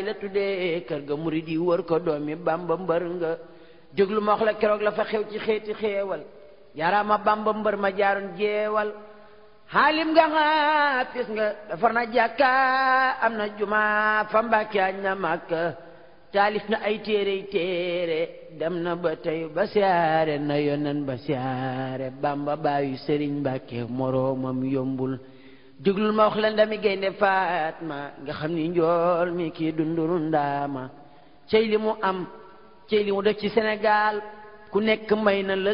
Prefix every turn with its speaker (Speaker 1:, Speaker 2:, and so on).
Speaker 1: la tuddee kër ga murid yi wër ko doomi Bamba mbër nga jóglu ma wax la keroog la fa xew ci xeeti xeewal jaaraama Bamba mbër ma jaaroon jeewal xaalim nga xaafis nga defar na jàkka am na juma fa Mbàkke añ na Makka taalif na ay téere dem na ba tey ba siyaare na yonen ba siyaare Bamba baayu Sëriñ Mbàkke moroomam yombul jóglul ma wax la ndami gaynde Faatma nga xam ni njool mi kii dunduru ndaama cey li mu am cey li mu def ci Sénégal ku nekk may na la